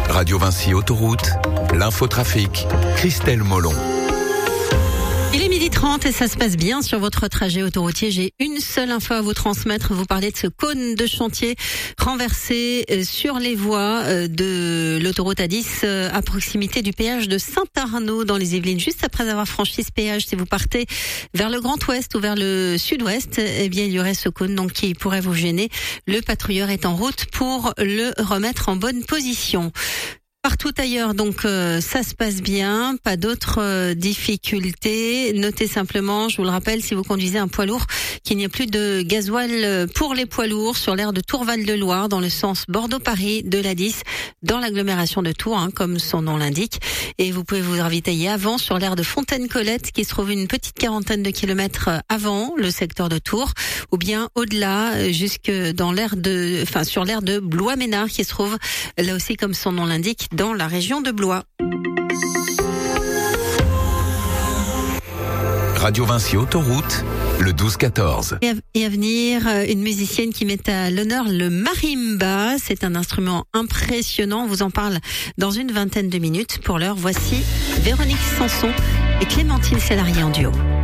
Radio Vinci Autoroute, l'infotrafic, Christelle Molon. Il est 12h30 et ça se passe bien sur votre trajet autoroutier. J'ai une seule info à vous transmettre. Vous parlez de ce cône de chantier renversé sur les voies de l'autoroute A10 à proximité du péage de Saint-Arnaud dans les Yvelines. Juste après avoir franchi ce péage, si vous partez vers le Grand Ouest ou vers le Sud-Ouest, eh bien il y aurait ce cône donc qui pourrait vous gêner. Le patrouilleur est en route pour le remettre en bonne position. Partout ailleurs, donc ça se passe bien, pas d'autres difficultés. Notez simplement, je vous le rappelle, si vous conduisez un poids lourd, qu'il n'y a plus de gasoil pour les poids lourds sur l'aire de Tourval-de-Loire dans le sens Bordeaux-Paris de l'A10 dans l'agglomération de Tours, comme son nom l'indique. Et vous pouvez vous ravitailler avant sur l'aire de Fontaine-Colette qui se trouve une petite quarantaine de kilomètres avant le secteur de Tours, ou bien au-delà jusque dans sur l'aire de Blois-Ménard qui se trouve là aussi comme son nom l'indique dans la région de Blois. Radio Vinci Autoroute, le 12-14. Et à venir, une musicienne qui met à l'honneur le marimba. C'est un instrument impressionnant. On vous en parle dans une vingtaine de minutes. Pour l'heure, voici Véronique Sanson et Clémentine Sélarié en duo.